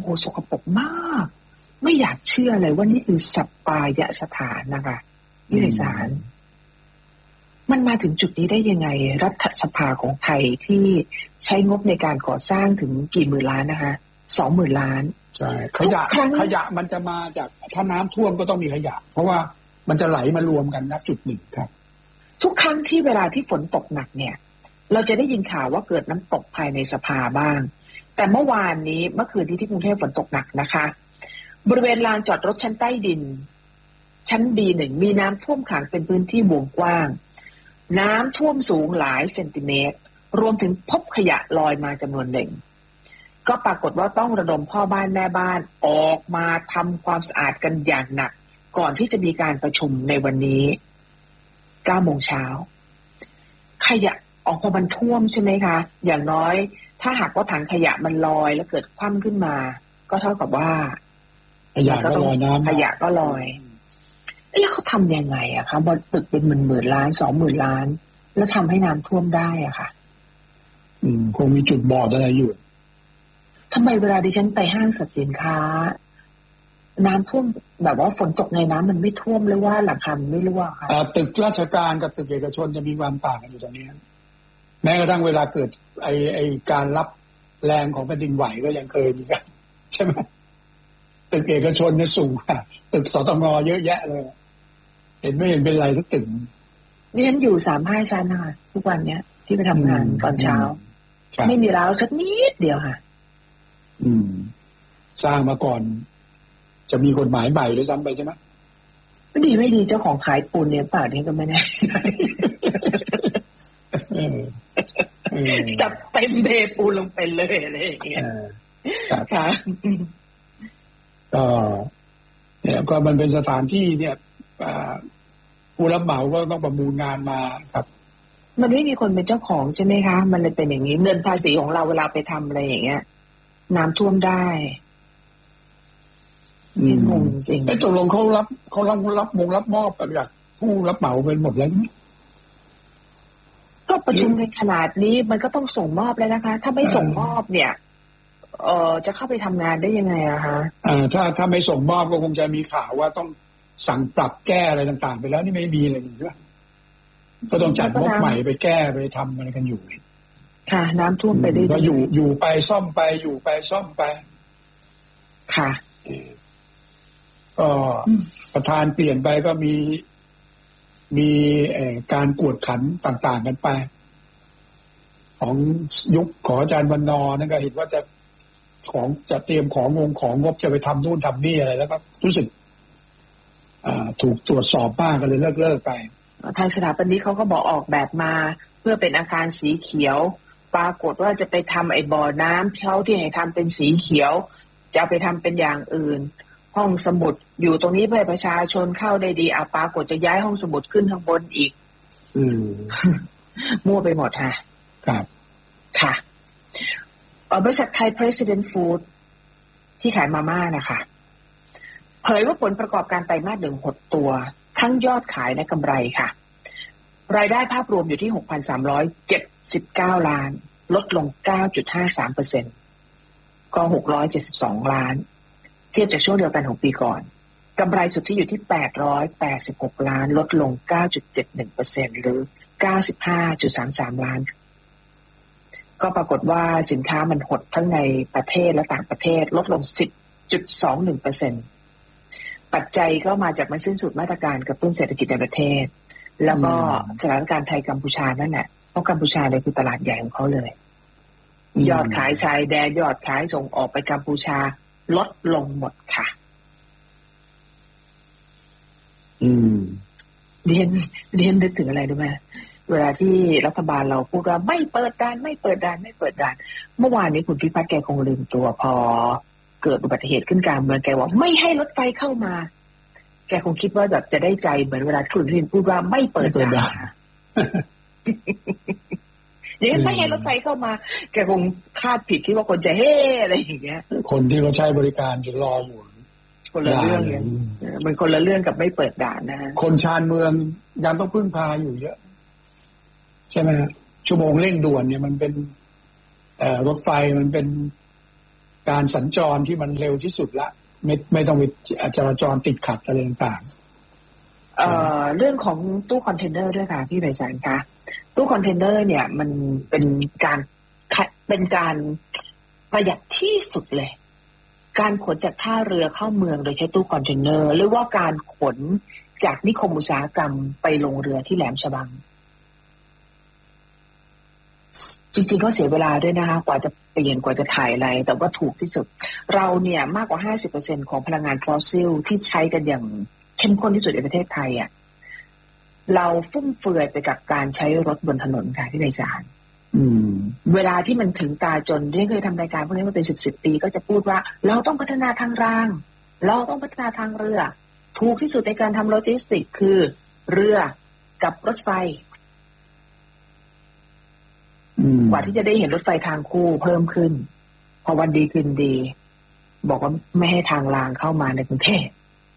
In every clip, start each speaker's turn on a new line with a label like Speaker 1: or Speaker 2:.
Speaker 1: หสกปรกมากไม่อยากเชื่อเลยว่านี่คือสัปปายสถานนะคะนิติสารมันมาถึงจุดนี้ได้ยังไงรัฐสภาของไทยที่ใช้งบในการก่อสร้างถึงกี่หมื่นล้านนะคะ20,000 ล้าน
Speaker 2: ใช่ขยะมันจะมาจากถ้าน้ำท่วมก็ต้องมีขยะเพราะว่ามันจะไหลมารวมกันณจุดหนึ่งครับ
Speaker 1: ทุกครั้งที่เวลาที่ฝนตกหนักเนี่ยเราจะได้ยินข่าวว่าเกิดน้ำตกภายในสภาบ้างแต่เมื่อคืนนี้ที่กรุงเทพฝนตกหนักนะคะบริเวณลานจอดรถชั้นใต้ดินชั้น B1 มีน้ำท่วมขังเป็นพื้นที่วงกว้างน้ำท่วมสูงหลายเซนติเมตรรวมถึงพบขยะลอยมาจำนวนหนึ่งก็ปรากฏว่าต้องระดมพ่อบ้านแม่บ้านออกมาทำความสะอาดกันอย่างหนักก่อนที่จะมีการประชุมในวันนี้9 โมงเช้าขยะออกมาบรรท่วมใช่ไหมคะอย่างน้อยถ้าหากว่าถังขยะมันลอยแล้วเกิดคว่ำขึ้นมาก็เท่ากับว่า
Speaker 2: ขยะก็ลอยน้ำ
Speaker 1: ขยะก็ลอยแล้วเขาทำยังไงอะคะบนตึกเป็นหมื่นล้าน20,000 ล้านแล้วทำให้น้ำท่วมได้อะค่ะ
Speaker 2: คงมีจุดบอดอะไรอยู่
Speaker 1: ทำไมเวลาดิฉันไปห้างสรรพสินค้าน้ำท่วมแบบว่าฝนตกในน้ำมันไม่ท่วมหรือว่าหลังคาไม่รั่วค่ะ
Speaker 2: ตึกราชการกับตึกเอกชนจะมีความต่างกันอยู่ตรงนี้แม้กระทั่งเวลาเกิดไอการรับแรงของแผ่นดินไหวก็ยังเคยมีกันใช่ไหมตึกเอกชนเนี่ยสูงค่ะตึกสตงเยอะแยะเลยเห็นไม่เห็นเป็นไรทุกตึก
Speaker 1: นี่ฉันอยู่3-5 ชั้นค่ะทุกวันเนี้ยที่ไปทำงานตอนเช้าไม่มีราวสักนิดเดียวค่ะ
Speaker 2: สร้างมาก่อนจะมีกฎหมายใหม่ด้วยซ้ำไปใช่ไหม
Speaker 1: ไม่ดีเจ้าของขายปูนเนี่ยป่านี้ก็ไม่แน่ใจจับเต็มเทปูนลงไปเลยอะไรอย่างเงี้ยค่ะ
Speaker 2: เนี่ยก็มันเป็นสถานที่เนี่ยผู้รับเหมาก็ต้องประมูลงานมาครับ
Speaker 1: มันไม่มีคนเป็นเจ้าของใช่ไหมคะมันเลยเป็นอย่างนี้เงินภาษีของเราเวลาไปทำอะไรอย่างเงี้ยน้ำท่วมได้งงจริง
Speaker 2: ตกลงเขารับมอบแบบอยากผู้รับเหมาเป็นหมดแล้ว
Speaker 1: ก็ประชุมในขนาดนี้มันก็ต้องส่งมอบแล้วนะคะถ้าไม่ส่งมอบเนี่ยจะเข้าไปทำงานได้ยังไงอะคะ
Speaker 2: ถ้าไม่ส่งมอบก็คงจะมีข่าวว่าต้องสั่งปรับแก้อะไรต่างๆไปแล้วนี่ไม่มีเลยใช่ไหมก็ต้องจัดงบใหม่ไปแก้ไปทำอะไรกันอยู่
Speaker 1: ค่ะน้ำท่วมไปได้
Speaker 2: ก็อยู่ไปซ่อมไปอยู่ไปซ่อมไป
Speaker 1: ค่ะ
Speaker 2: ก็ประธานเปลี่ยนไปก็มีการกวดขันต่างๆกันไปของยุคของอาจารย์วรรณนั่นก็เห็นว่าจะเตรียมของงบจะไปทำนู่นทำนี่อะไรแล้วก็รู้สึกถูกตรวจสอบมากก็เลยเลิกไป
Speaker 1: ทางสถาปนิกเขาก็บอกออกแบบมาเพื่อเป็นอาคารสีเขียวปรากฏว่าจะไปทำไอ้บ่อน้ำเขาที่ให้ทำเป็นสีเขียวจะเอาไปทำเป็นอย่างอื่นห้องสมุดอยู่ตรงนี้เพื่อประชาชนเข้าได้ดีปรากฏจะย้ายห้องสมุดขึ้นข้างบนอีกมั่วไปหมดค่ะ
Speaker 2: ครับ
Speaker 1: ค่ะบริษัทไทย President Food ที่ขายมาม่านะคะเผยว่าผลประกอบการไตรมาส 1หดตัวทั้งยอดขายและกำไรค่ะรายได้ภาพรวมอยู่ที่ 6,379 ล้านลดลง 9.53% ก็672 ล้านเทียบจากช่วงเดียวกันของปีก่อนกำไรสุทธิอยู่ที่886 ล้านลดลง 9.71% หรือ 95.33 ล้านก็ปรากฏว่าสินค้ามันหดทั้งในประเทศและต่างประเทศลดลง 10.21%ปัจจัยก็มาจากมันสิ้นสุดมาตรการกระตุ้นเศรษฐกิจในประเทศแล้วก็สถานการณ์ไทยกัมพูชานั่นแหละเพราะกัมพูชาเนี่ยคือตลาดใหญ่ของเขาเลยยอดขายชายแดนยอดขายส่งออกไปกัมพูชาลดลงหมดค่ะเรียนนึกถึงอะไรรู้ไหมเวลาที่รัฐบาลเราพูดว่าไม่เปิดด่านเมื่อวานนี้คุณพิพัฒน์แกคงลืมตัวพอเกิดอุบัติเหตุขึ้นกลางเมืองแกว่าไม่ให้รถไฟเข้ามาแกคงคิดว่าแบบจะได้ใจเหมือนเวลาคุณพินพูดว่าไม่เปิดด่านอย่างนี้ไม่ให้รถไฟเข้ามาแกคงคาดผิดคิดว่าคนจะเฮ่อะไรอย่างเงี้ย
Speaker 2: คนที่เขาใช้บริการจะรออยู่
Speaker 1: คนละเรื่องเนี่ยมันคนละเรื่องกับไม่เปิดด่านนะฮะ
Speaker 2: คนชานเมืองยังต้องพึ่งพาอยู่เยอะใช่ไหมชั่วโมงเร่งด่วนเนี่ยมันเป็นรถไฟมันเป็นการสัญจรที่มันเร็วที่สุดละไม่ต้องมีจราจรติดขัดอะไรต่าง
Speaker 1: เรื่องของตู้คอนเทนเนอร์ด้วยค่ะพี่ไพศาลคะตู้คอนเทนเนอร์เนี่ยมันเป็นการประหยัดที่สุดเลยการขนจากท่าเรือเข้าเมืองโดยใช้ตู้คอนเทนเนอร์หรือว่าการขนจากนิคมอุตสาหกรรมไปลงเรือที่แหลมฉบังจริงๆก็เสียเวลาด้วยนะคะกว่าจะเปลี่ยนกว่าจะถ่ายอะไรแต่ว่าถูกที่สุดเราเนี่ยมากกว่า 50% ของพลังงานฟอสซิลที่ใช้กันอย่างเข้มข้นที่สุดในประเทศไทยอ่ะเราฟุ่มเฟือยไปกับการใช้รถบนถนนค่ะที่ไพศาลเวลาที่มันถึงตาจนเรียกเคยทำรายการพวกนี้มาเป็น10 ปีก็จะพูดว่าเราต้องพัฒนาทางรางเราต้องพัฒนาทางเรือถูกที่สุดในการทำโลจิสติกคือเรือกับรถไฟกว่าที่จะได้เห็นรถไฟทางคู่เพิ่มขึ้นพอวันดีคืนดีบอกว่าไม่ให้ทางรางเข้ามาในกรุงเทพ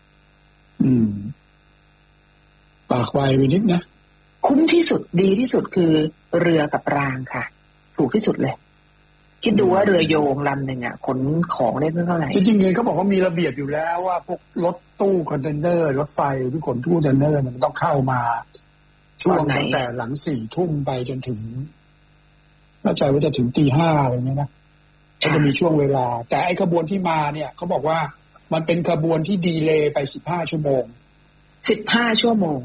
Speaker 2: ปากไวไปนิดนะ
Speaker 1: คุ้มที่สุดดีที่สุดคือเรือกับรางค่ะถูกที่สุดเลยคิดดูว่าเรือโยงลำหนึ่งอ่ะขนของได้เท่าไหร่
Speaker 2: จริงๆเขาบอกว่ามีระเบียบอยู่แล้วว่าพวกรถตู้คอนเทนเนอร์รถไฟที่ขนตู้คอนเทนเนอร์มันต้องเข้ามาช่วงตั้งแต่หลัง4 ทุ่มไปจนถึงเข้าใจว่าจะถึงตี 5อะไรเงี้ยนะจะมีช่วงเวลาแต่ไอ้ขบวนที่มาเนี่ยเขาบอกว่ามันเป็นขบวนที่ดีเลย์ไป15 ชั่วโมง
Speaker 1: 15 ชั่วโมง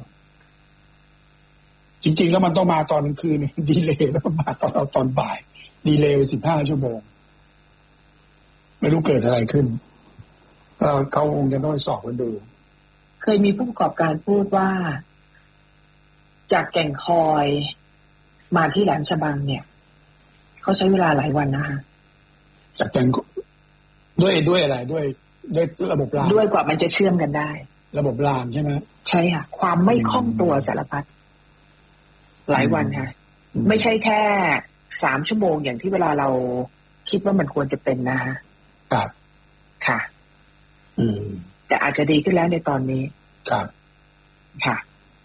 Speaker 2: จริงๆแล้วมันต้องมาตอนกลางคืนดีเลย์แล้วมาตอนบ่ายดีเลย์ไป15 ชั่วโมงไม่รู้เกิดอะไรขึ้นก็เขาคงจะต้องสอบกันดู
Speaker 1: เคยมีผู้ประกอบการพูดว่าจากแก่งคอยมาที่แหลมฉบังเนี่ยเขาใช้เวลาหลายวันนะคะ
Speaker 2: จากแก่งด้วยอะไรด้วยระบบราง
Speaker 1: ด้วยกว่ามันจะเชื่อมกันได้
Speaker 2: ระบบรางใช่ไหม
Speaker 1: ใช่ค่ะความไม่คล่องตัวสารพัดหลายวันค่ะไม่ใช่แค่3 ชั่วโมงอย่างที่เวลาเราคิดว่ามันควรจะเป็นนะคะ
Speaker 2: ครับ
Speaker 1: ค่ะแต่อาจจะดีขึ้นแล้วในตอนนี้
Speaker 2: ครับ
Speaker 1: ค่ะ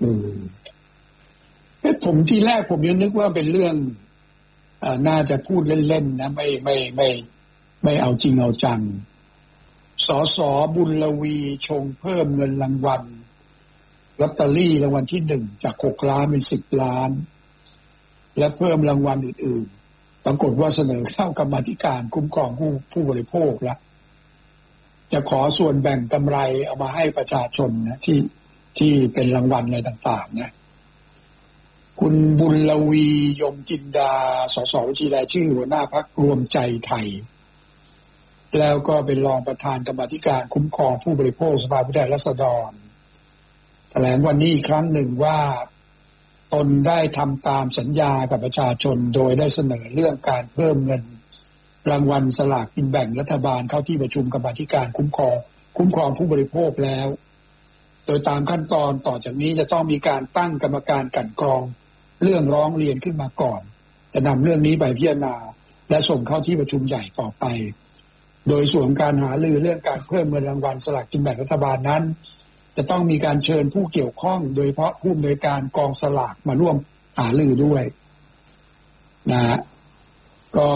Speaker 2: ผมทีแรกผมยังนึกว่าเป็นเรื่องน่าจะพูดเล่นๆนะไม่เอาจริงเอาจังสส.บุญลวีชงเพิ่มเงินรางวัลลอตเตอรี่รางวัลที่1จาก6 ล้านเป็น10 ล้านและเพิ่มรางวัลอื่นๆปรากฏว่าเสนอเข้ากรรมาธิการคุ้มครองผู้บริโภคละจะขอส่วนแบ่งกำไรเอามาให้ประชาชนนะที่เป็นรางวัลอะไรต่างๆนะคุณบุญลวียมจินดาสสบัญชีรายชื่อหัวหน้าพรรครวมใจไทยแล้วก็เป็นรองประธานกรรมาธิการคุ้มครองผู้บริโภคสภาผู้แทนราษฎรแถลงวันนี้อีกครั้งหนึ่งว่าตนได้ทำตามสัญญากับประชาชนโดยได้เสนอเรื่องการเพิ่มเงินรางวัลสลากกินแบ่งรัฐบาลเข้าที่ประชุมกรรมาธิการคุ้มครองผู้บริโภคแล้วโดยตามขั้นตอนต่อจากนี้จะต้องมีการตั้งกรรมการกลั่นกรองเรื่องร้องเรียนขึ้นมาก่อนจะนำเรื่องนี้ไปพิจารณาและส่งเข้าที่ประชุมใหญ่ต่อไปโดยส่วนการหารือเรื่องการเพิ่มเงินรางวัลสลากกินแบ่งรัฐบาลนั้นจะต้องมีการเชิญผู้เกี่ยวข้องโดยเฉพาะผู้อำนวยการกองสลากมาร่วมหารือด้วยนะก็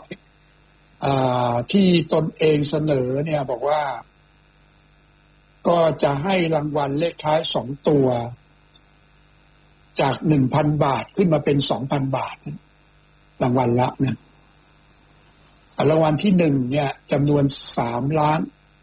Speaker 2: ที่ตนเองเสนอเนี่ยบอกว่าก็จะให้รางวัลเลขท้าย2 ตัวจาก 1,000 บาทขึ้นมาเป็น 2,000 บาทรางวัลละนะรางวัลที่1เนี่ยจำนวน3 ล้าน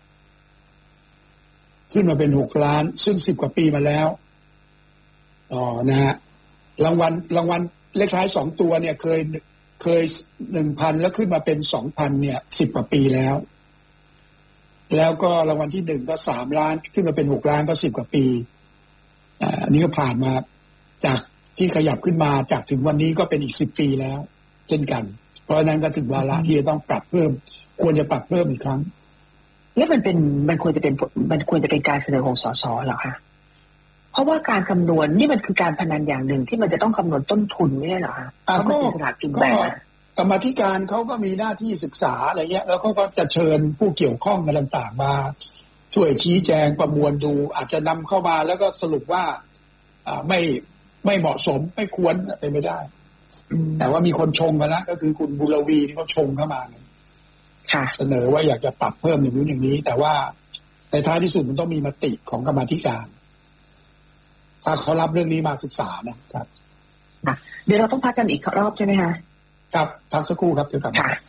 Speaker 2: ขึ้นมาเป็น6 ล้านซึ่ง10 กว่าปีมาแล้วนะฮะรางวัลเลขท้าย2 ตัวเนี่ยเคย 1,000 แล้วขึ้นมาเป็น 2,000 เนี่ย10 กว่าปีแล้วก็รางวัลที่1ก็3 ล้านขึ้นมาเป็น6 ล้านก็10 กว่าปีอันนี้ก็ผ่านมาจากที่ขยับขึ้นมาจากถึงวันนี้ก็เป็นอีก10 ปีแล้วเช่นกันเพราะฉะนั้นก็ถึงวาระที่จะต้องปรับเพิ่มควรจะปรับเพิ่มอีกครั้ง
Speaker 1: แล้วมันควรจะเป็นการเสนอของสสเหรอคะเพราะว่าการคำนวณนี่มันคือการพนันอย่างหนึ่งที่มันจะต้องคำนวณต้นทุนไม่ใช่เหรอคะเพราะมันเป็นสลากกินแบ่ง
Speaker 2: กรรมาธิการเขาก็มีหน้าที่ศึกษาอะไรเงี้ยแล้วก็จะเชิญผู้เกี่ยวข้องกันต่างๆมาช่วยชี้แจงประมวลดูอาจจะนำเข้ามาแล้วก็สรุปว่าไม่เหมาะสมไม่ควรเป็นไม่ได้แต่ว่ามีคนชงมาแล้วก็คือคุณบุรวีที่เขาชงเข้ามาเสนอว่าอยากจะปรับเพิ่มอย่างนู้นอย่างนี้แต่ว่าในท้ายที่สุดมันต้องมีมติของกรรมาธิการถ้าเขารับเรื่องนี้มาศึกษานะครับ
Speaker 1: เดี๋ยวเราต้องพักกันอีกรอบใช่ไหมคะ
Speaker 2: ครับพักสักครู่ครับเดี๋ยวกลับมา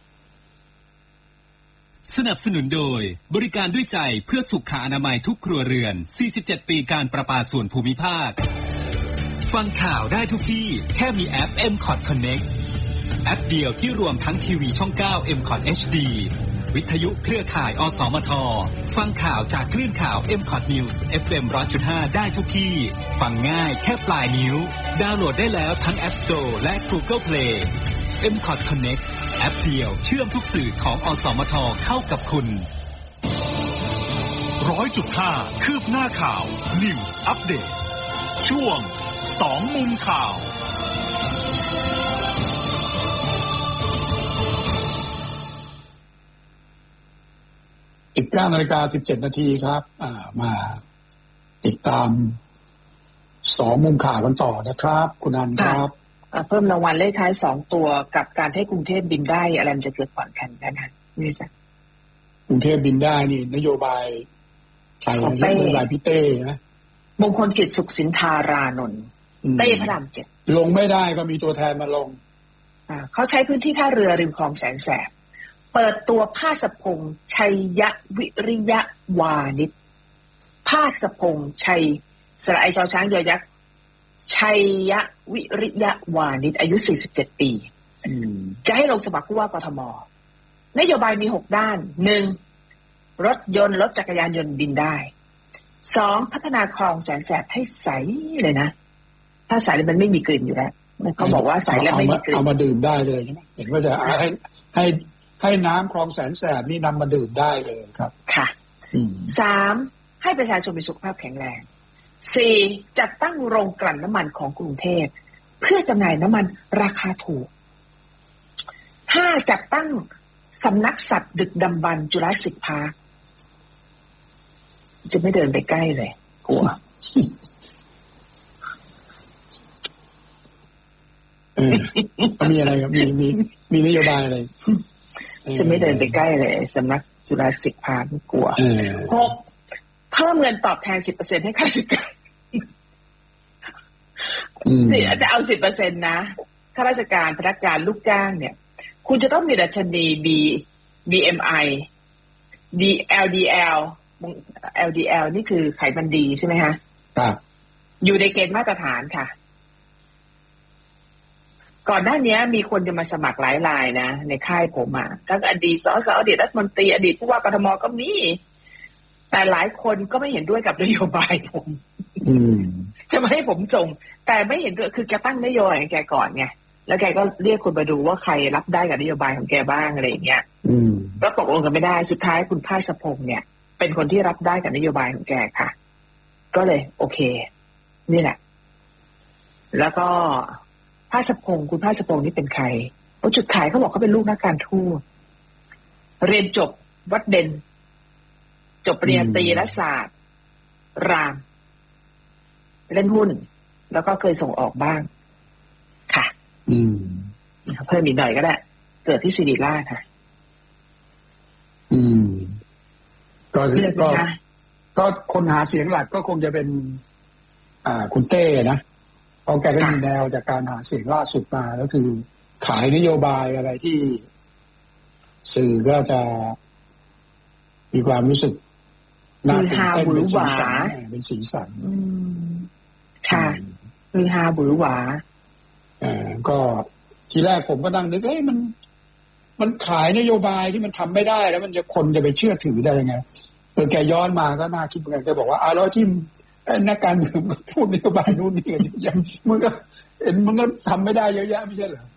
Speaker 3: สนับสนุนโดยบริการด้วยใจเพื่อสุขอนามัยทุกครัวเรือน47ปีการประปาส่วนภูมิภาคฟังข่าวได้ทุกที่แค่มีแอป MCOT Connect แอปเดียวที่รวมทั้งทีวีช่อง9 MCOT HD วิทยุเครือข่ายอสมทฟังข่าวจากคลื่นข่าว MCOT News FM 100.5 ได้ทุกที่ฟังง่ายแค่ปลายนิ้วดาวน์โหลดได้แล้วทั้ง App Store และ Google Play MCOT Connect แอปเดียวเชื่อมทุกสื่อของอสมทเข้ากับคุณ 100.5 คืบหน้าข่าว News Update ช่วง2มุมข่าว
Speaker 2: 19:17 น.ครับมาติดตาม2มุมข่าวกันต่อนะครับคุณอันครับ
Speaker 1: เพิ่มรางวัลเลขท้าย2ตัวกับการให้กรุงเทพบินได้อะไรมันจะเกิดก่อนกันนะนี่จ้ะ
Speaker 2: กรุงเทพบินได้นี่นโยบายใครนโยบายพี่เต้นะ
Speaker 1: มงคลกิจสุขสินธารานนท์เต้พระราม7
Speaker 2: ลงไม่ได้ก็มีตัวแทนมาลง
Speaker 1: เขาใช้พื้นที่ท่าเรือริมคลองแสนแสบเปิดตัวภาสพงษ์ชัยยะวิริยะวานิชภาสพงษ์ชัยสระไอชอช้างยอยักษ์ชัยยะวิริยะวานิชอายุ47ปีจะให้ลงสมัครผู้ว่ากทมนโยบายมี6ด้าน 1. รถยนต์รถจักรยานยนต์บินได้ 2. พัฒนาคลองแสนแสบให้ใสเลยนะถ้าใสมันไม่มีกลิ่นอยู่แล้วเขาบอกว่าใสแล้วไม่มีกลิ่น
Speaker 2: เอามาดื่มได้เลยใช่ไหมเห็นว่าจะให้น้ำคลองแสนแสบนี่นำมาดื่มได้เลยครับ
Speaker 1: ค่ะ 3. ให้ประชาชนมีสุขภาพแข็งแรง 4. จัดตั้งโรงกลั่นน้ำมันของกรุงเทพเพื่อจำหน่ายน้ำมันราคาถูก 5. จัดตั้งสำนักสัตว์ดึกดำบรรพ์จุฬาศิลป์พาร์คจะไม่เดินไปใกล้เลยกลัว
Speaker 2: มีอะไรครับมีนโยบายอะไร
Speaker 1: จะไม่เดินไปใกล้เลยสำนักจุฬาศิลป์พาร์คกลัว 6. เพิ่มเงินตอบแทน 10% ให้ข้าราชการนี่จะเอา 10% นะข้าราชการพนักงานลูกจ้างเนี่ยคุณจะต้องมีดัชนี BMI LDL นี่คือไขมันดีใช่ไหมฮะ
Speaker 2: ครับ
Speaker 1: อยู่ในเกณฑ์มาตรฐานค่ะก่อนหน้านี้มีคนจะมาสมัครหลายรายนะในค่ายผมทั้งอดีตสสอดีตรัฐมนตรีอดีตผู้ว่ากทมก็มีแต่หลายคนก็ไม่เห็นด้วยกับนโยบายผมจะไม่ให้ผมส่งแต่ไม่เห็นด้วยคือแกตั้งนโยบายของแกก่อนไงแล้วแกก็เรียกคนมาดูว่าใครรับได้กับนโยบายของแกบ้างอะไรอย่างเงี้ยก็ตกลงกันไม่ได้สุดท้ายคุณภาสพงษ์เนี่ยเป็นคนที่รับได้กับนโยบายของแกค่ะก็เลยโอเคนี่แหละแล้วก็ภาสพงษ์คุณภาสพงษ์นี่เป็นใครเพราะจุดขายเขาบอกเขาเป็นลูกนักการทูตเรียนจบวัดเด่นจบปริญญาตรีรัฐศาสตร์รามเล่นหุ้นแล้วก็เคยส่งออกบ้างค่ะเพิ่มอีกหน่อยก็ได้เกิดที่ศิริราชค่ะ
Speaker 2: ก็คนหาเสียงหลักก็คงจะเป็นคุณเต้นะเพราะแกก็มีแนวจากการหาเสียงล่าสุดมาก็คือขายนโยบายอะไรที่สื่อก็จะมีความรู้สึกน่าตื่นเต้นเป็นสีสัน
Speaker 1: ค่ะคือฮาบือหวา
Speaker 2: ก็ทีแรกผมก็นั่งนึกมันขายนโยบายที่มันทำไม่ได้แล้วมันจะคนจะไปเชื่อถือได้ยังไงแกย้อนมาก็น่าคิดเหมือนกันแกบอกว่าแล้วที่นักการเมืองพูดนโยบายนู่นนี่ยังมึงก็ทำไม่ได้เยอะแยะไม่ใช่เหรอ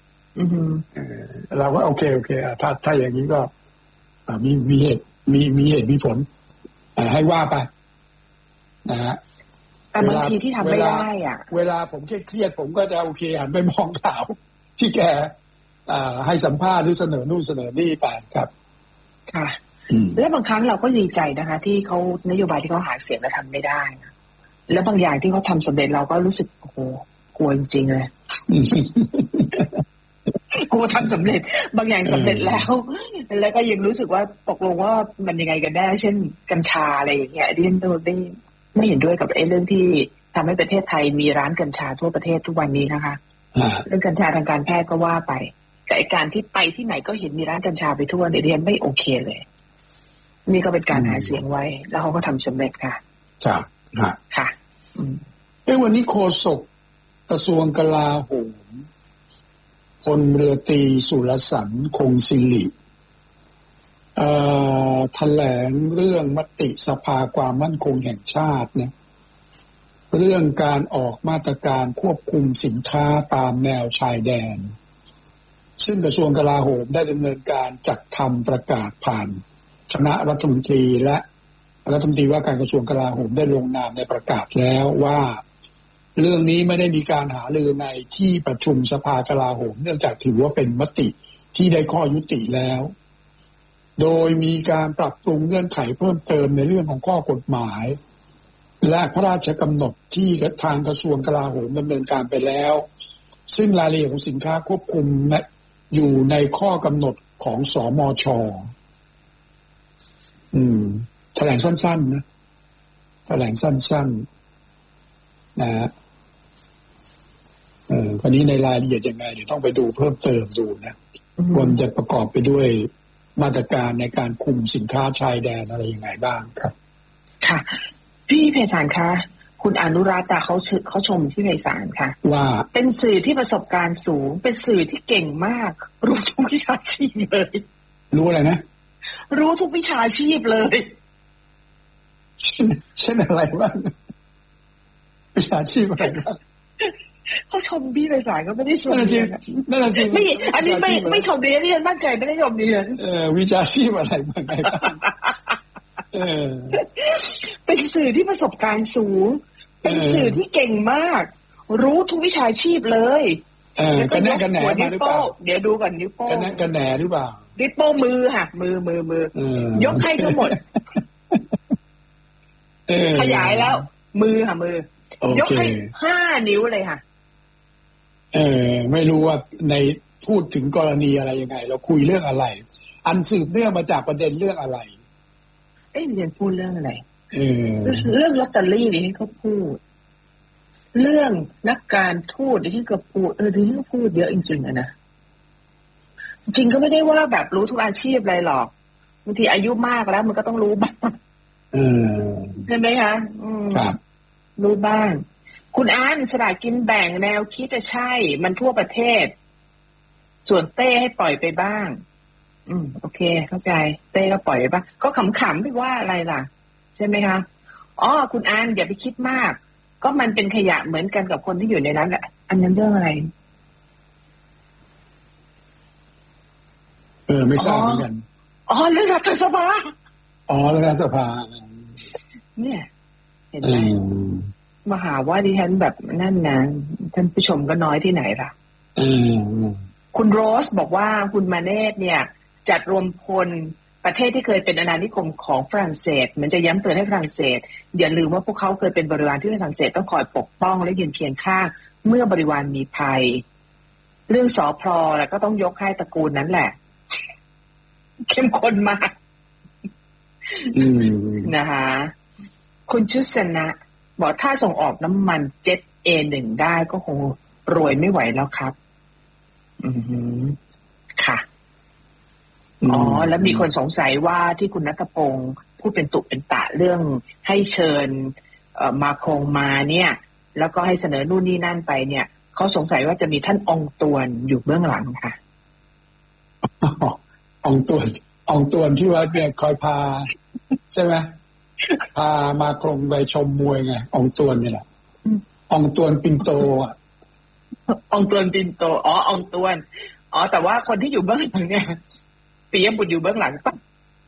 Speaker 2: เราก็โอเคถ้าอย่างนี้ก็มีเหตุมีผลให้ว่าไปนะฮะ
Speaker 1: แต่บางทีที่ทำไม่ได้
Speaker 2: เวลาผมเครียดผมก็จะโอเคหันไปมองข่าวที่แกให้สัมภาษณ์หรือเสนอนู่นเสนอนี่ไปครับ
Speaker 1: ค่ะแล้วบางครั้งเราก็ดีใจนะคะที่เขานโยบายที่เขาหาเสียงแล้วทำไม่ได้นะแล้วบางอย่างที่เขาทำสำเร็จเราก็รู้สึกโอ้โหกลัวจริงๆเลยกลัวทำสำเร็จบางอย่างสำเร็จแล้วแล้วก็ยังรู้สึกว่าตกลงว่ามันยังไงกันแน่เช่นกัญชาอะไรอย่างเงี้ยเรียนโดยไม่เห็นด้วยกับเรื่องที่ทำให้ประเทศไทยมีร้านกัญชาทั่วประเทศทุกวันนี้นะคะเรื่องกัญชาทางการแพทย์ก็ว่าไปแต่การที่ไปที่ไหนก็เห็นมีร้านกัญชาไปทั่วเนี่ยเรียนไม่โอเคเลยนี่ก็เป็นการหาเสียงไว้แล้วเขาก็ทำสำเร็จค่ะค่ะ
Speaker 2: วันนี้โฆษกกระทรวงกลาโหมพลเรือตรีสุรสันต์คงศิริแถลงเรื่องมติสภาความมั่นคงแห่งชาติเนี่ยเรื่องการออกมาตรการควบคุมสินค้าตามแนวชายแดนซึ่งกระทรวงกลาโหมได้ดำเนินการจัดทำประกาศผ่านคณะรัฐมนตรีและรัฐมนตรีว่าการกระทรวงกลาโหมได้ลงนามในประกาศแล้วว่าเรื่องนี้ไม่ได้มีการหารือในที่ประชุมสภากลาโหมเนื่องจากถือว่าเป็นมติที่ได้ข้อยุติแล้วโดยมีการปรับปรุงเงื่อนไขเพิ่มเติมในเรื่องของข้อกฎหมายและพระราชกำหนดที่ทางกระทรวงกลาโหมดำเนินการไปแล้วซึ่งรายละเอียดของสินค้าควบคุมอยู่ในข้อกำหนดของสมช.แถลงสั้นๆนะแถลงสั้นๆนะฮะคราวนี้ในรายละเอียดยังไงเดี๋ยวต้องไปดูเพิ่มเติมดูนะว่ามันจะประกอบไปด้วยมาตรการในการคุมสินค้าชายแดนอะไรยังไงบ้างครับ
Speaker 1: ค่ะพี่ไพศาลคะคุณอนุรัตน์เขาชมพี่ไพศาลค่ะ
Speaker 2: ว่า
Speaker 1: เป็นสื่อที่ประสบการณ์สูงเป็นสื่อที่เก่งมากรู้ทุกวิชาชีพเลย
Speaker 2: รู้อะไรนะ
Speaker 1: รู้ทุกวิชาชีพเลย
Speaker 2: เช่นอะไรบ้างวิชาชีพอะไรบ้าง
Speaker 1: เขาชมพี่ไพศาลก็ไม่ได้ชม
Speaker 2: นั่นจริง
Speaker 1: ไม่อันนี้ไม่ชมดีนี่มั่นใจไม่ได้ชมดี
Speaker 2: วิชาชีพอะไรบ้าง
Speaker 1: เป็นสื่อที่ประสบการณ์สูงเป็นสื่อที่เก่งมากรู้ทุกวิชาชีพเลย
Speaker 2: กันแน่กันแหนมาหรือเปล่า
Speaker 1: เดี๋ยวดูก่อนนิ้วโป้
Speaker 2: กันแน่กันแหนหรือเปล่า
Speaker 1: นิ้วโป้มือค่ะมือยกให้ทั้งหมดขยายแล้วมือค่ะมือยกให้5 นิ้วเลยค่ะ
Speaker 2: ไม่รู้ว่าในพูดถึงกรณีอะไรยังไงเราคุยเรื่องอะไรอันสืบเนื่องมาจากประเด็นเรื่องอะไร
Speaker 1: เรียนพูดเรื่องอะไรเรื่องลอตเตอรี่นี่เขาพูดเรื่องนักการทูตที่เขาพูดที่เขาพูดเยอะจริงๆนะจริงก็ไม่ได้ว่าแบบรู้ทุกอาชีพอะไรหรอกบางทีอายุมากแล้วมันก็ต้องรู้บ้างใช่ไหมคะ
Speaker 2: ครับ
Speaker 1: รู้บ้างคุณอ่านสลากกินแบ่งแนวคิดจะใช่มันทั่วประเทศส่วนเต้ให้ปล่อยไปบ้างโอเคเข้าใจเต้ก็ปล่อยไปบ้างก็ขำๆไม่ว่าอะไรล่ะใช่ไหมคะคุณอ่านอย่าไปคิดมากก็มันเป็นขยะเหมือนกันกับคนที่อยู่ในนั้นแหละอันนั้นเรื่องอะไร
Speaker 2: ไม่ทราบเหมือนกัน
Speaker 1: เรื่องรัฐสภา
Speaker 2: เรื่องรัฐสภา
Speaker 1: เนี่ยเห็นไหมมาหาว่าดิฉันแบบนั่นนะท่านผู้ชมก็น้อยที่ไหนล่ะคุณโรสบอกว่าคุณมาเนตเนี่ยจัดรวมพลประเทศที่เคยเป็นอาณานิคมของฝรั่งเศสมันจะย้ำเตือนให้ฝรั่งเศสอย่าลืมว่าพวกเขาเคยเป็นบริวารที่ฝรั่งเศสต้องคอยปกป้องและยืนเคียงข้างเมื่อบริวารมีภัยเรื่องสพแล้วก็ต้องยกให้ตระกูลนั้นแหละเข้มข้นมากนะคะคุณชุสนะบอกถ้าส่งออกน้ำมันเจ็ต A1 ได้ก็คงรวยไม่ไหวแล้วครับค่ะแล้วมีคนสงสัยว่าที่คุณณัฐพงศ์พูดเป็นตุเป็นตะเรื่องให้เชิญมาโครงมาเนี่ยแล้วก็ให้เสนอนู่นนี่นั่นไปเนี่ยเขาสงสัยว่าจะมีท่านองตวนอยู่เบื้องหลังค่ะ
Speaker 2: องตวนที่ว่าเนี่ยคอยพาใช่ไหมพามาโครงไปชมมวยไงองตวนนี่แหละองตวนปินโต
Speaker 1: องตวนปินโตองตวนแต่ว่าคนที่อยู่เบื้องหลังเนี่ยปิยบุตรอยู่เบื้องหลังป่ะ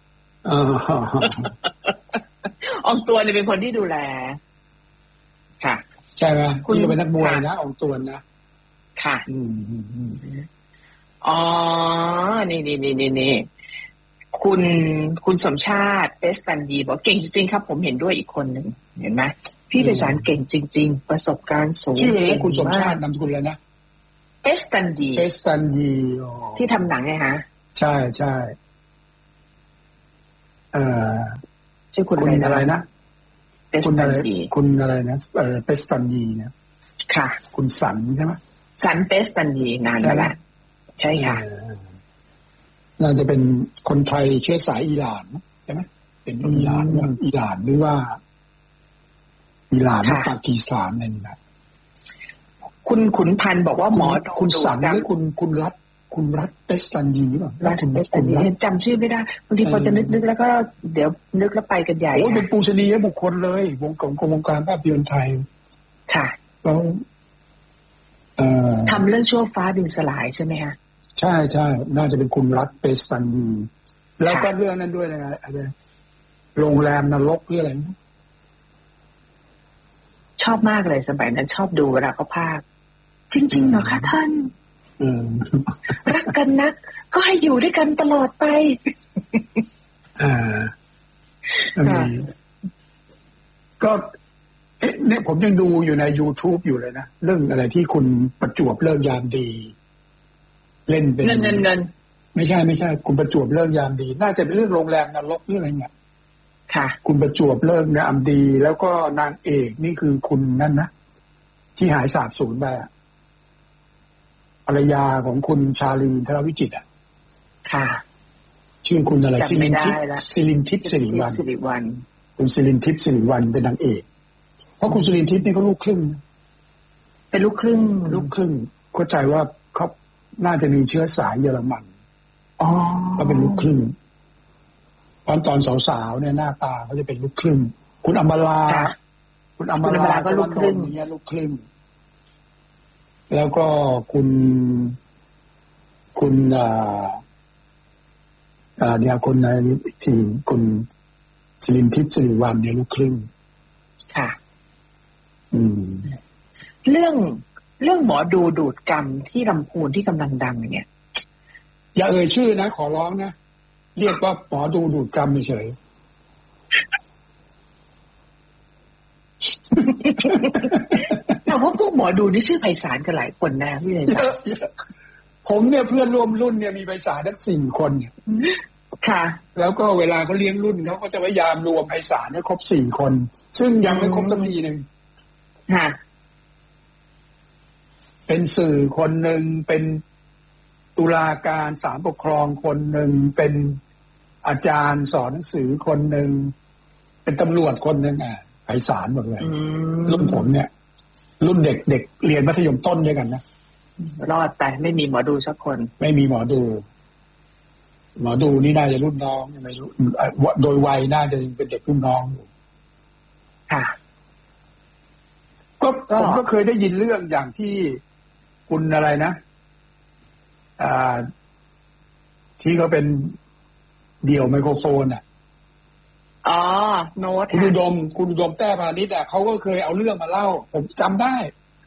Speaker 1: องตวนเนี่ยเป็นคนที่ดูแลค่ะ
Speaker 2: ใช่ไหมคุณเป็นนักมวยนะองตวนนะ
Speaker 1: ค่ะนี่คุณสมชาติเปสตันดีบอกเก่งจริงๆครับผมเห็นด้วยอีกคนหนึ่งเห็นไหมพี่ไพศาลเก่งจริงๆประสบการณ์สูง
Speaker 2: ชื่ออะไรคุณสมชาตินามสกุลอะไรนะ
Speaker 1: เปสตันยีที่ทำหนังไงฮะ
Speaker 2: ใช่ใช่
Speaker 1: ชื่อคุณ
Speaker 2: อะไรนะคุณอะไรนะเปสตันยีเนี่ย
Speaker 1: ค่ะ
Speaker 2: คุณสันใช่ไหม
Speaker 1: สันเปสตันยีนานมาแล้วใช่ค่ะ
Speaker 2: น่าจะเป็นคนไทยเชื้อสายอิหร่านใช่ไหมเป็นอิหร่านหรือว่าอิหร่านปากีสถานอะไรนี่นะ
Speaker 1: คุณขุนพันธ์บอกว่าหมอ
Speaker 2: คุณสันหรือคุณรัฐเปสตันยีหรือเปล่า
Speaker 1: รัฐเปสตันยีจำชื่อไม่ได้บางทีพอจะนึกแล้วก็เดี๋ยวนึกแล้วไปกันใหญ่
Speaker 2: โอ้เป็นปูชนียบุคคลเลยวงการภาพยนตร์ไทย
Speaker 1: ค่ะ
Speaker 2: แล้ว
Speaker 1: ทำเรื่องชั่วฟ้าดินสลายใช่ไหมคะ
Speaker 2: ใช่ใช่น่าจะเป็นคุณรัฐเปสตันยีแล้วก็เรื่องนั้นด้วยนะอะไรโรงแรมนรกหรืออะไร
Speaker 1: ชอบมากเลยสมัยนั้นชอบดูเวลาเขาพากย์จริงๆเหรอคะท่านรักกันนักก็ให้อยู่ด้วยกันตลอดไป
Speaker 2: ก็เนี่ยผมยังดูอยู่ใน YouTube อยู่เลยนะเรื่องอะไรที่คุณประจวบเลิกยามดีเล่นเป็น
Speaker 1: เงิน
Speaker 2: ไม่ใช่คุณประจวบเลิกยามดีน่าจะเป็นเรื่องโรงแรมนรกหรืออะไรเงี้ย
Speaker 1: ค่ะ
Speaker 2: คุณประจวบเลิกยามดีแล้วก็นางเอกนี่คือคุณนั่นนะที่หายสาบสูญไปภรรยาของคุณชาลีธนวิจิตร
Speaker 1: ค่ะ
Speaker 2: ชื่อคุณอะไรศิรินทิพย์สิริวัลย์คุณศิรินทิพย์สิริวัลย์เป็นนางเอกเพราะคุณศิรินทิพย์นี่เขาลูกครึ่ง
Speaker 1: เป็นลูกครึ่ง
Speaker 2: เข้าใจว่าเขาน่าจะมีเชื้อสายเยอรมันก็เป็นลูกครึ่งตอนสาวๆเนี่ยหน้าตาเขาจะเป็นลูกครึ่งคุณอมรา
Speaker 1: ก็ลูกครึ่ง
Speaker 2: เนี่ยลูกครึ่งแล้วก็คุณเนี่ยคนในที่คุณศิรินทิพย์สิริวัลย์เนี่ยลูกครึ่ง
Speaker 1: ค่ะเรื่องหมอดูดกรรมที่ลำพูนที่กำลังดังเนี่ย
Speaker 2: อย่าเอ่ยชื่อนะขอร้องนะเรียกว่าหมอดูดกรรมเฉย
Speaker 1: แต่ว่าพวกหมอดูนี่ชื่อไพศาลกันหลายคนนะพี่เลย
Speaker 2: ผมเนี่ยเพื่อนร่วมรุ่นเนี่ยมีไพศาลทั้ง4 คน
Speaker 1: ค่ะ
Speaker 2: แล้วก็เวลาเขาเลี้ยงรุ่นเขาก็จะพยายามรวมไพศาลให้ครบ4 คนซึ่งยังไม่ครบสักทีนึง
Speaker 1: ค่ะ
Speaker 2: เป็นสื่อคนหนึ่งเป็นตุลาการศาลปกครองคนหนึ่งเป็นอาจารย์สอนหนังสือคนหนึ่งเป็นตำรวจคนหนึ่งไพศาลหมดเลยรุ่นผมเนี่ยรุ่นเด็กเรียนมัธยมต้นด้วยกันนะ
Speaker 1: รอดแต่ไม่มีหมอดูสักคน
Speaker 2: ไม่มีหมอดูนี่น่าจะรุ่นน้องไม่รู้โดยวัยน่าจะเป็นเด็กรุ่นน้องอยู่
Speaker 1: ค่ะ
Speaker 2: ก็ผมก็เคยได้ยินเรื่องอย่างที่คุณอะไรนะที่เขาเป็นเดี่ยวไมโครโฟน
Speaker 1: โน้ต
Speaker 2: คุณอุดมแต้พาณิชย์เขาก็เคยเอาเรื่องมาเล่าผมจำได้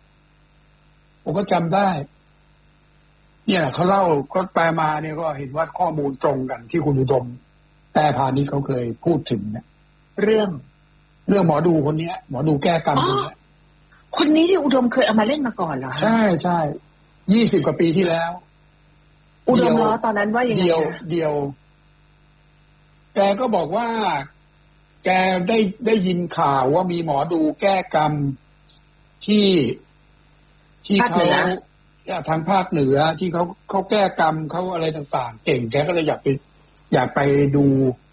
Speaker 2: เนี่ยเขาเล่าก็แปลมาเนี่ยก็เห็นว่าข้อมูลตรงกันที่คุณอุดมแต้พาณิชย์เขาเคยพูดถึงเนี่ย
Speaker 1: เรื่อง
Speaker 2: หมอดูคนนี้หมอดูแก้กรรม
Speaker 1: คนนี้ที่อุดมเคยเอามาเล่นมาก่อนเหรอ
Speaker 2: ใช่20 กว่าปีที่แล้ว
Speaker 1: อุดมล้อตอนนั้นว่ายังไง
Speaker 2: เดียวแกก็บอกว่าแกได้ยินข่าวว่ามีหมอดูแก้กรรมที่เขาทางภาคเหนือที่เขาแก้กรรมเขาอะไรต่างๆเก่งแกก็เลยอยากไปดู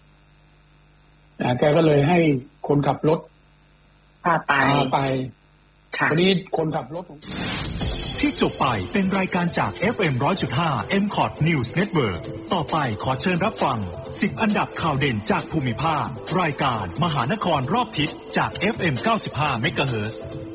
Speaker 2: แกก็เลยให้คนขับรถ
Speaker 1: พาไป
Speaker 2: วันนี้คนขับรถ
Speaker 3: ที่จบไปเป็นรายการจาก FM 100.5 MCOT News Network ต่อไปขอเชิญรับฟัง10 อันดับข่าวเด่นจากภูมิภาครายการมหานครรอบทิศจาก FM 95 MHz